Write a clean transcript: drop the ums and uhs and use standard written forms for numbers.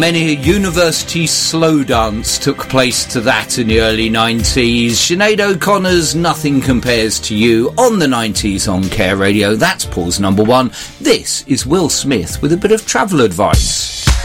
Many a university slow dance took place to that in the early 90s. Sinead O'Connor's Nothing Compares to You on the 90s on Care Radio. That's pause number one. This is Will Smith with a bit of travel advice.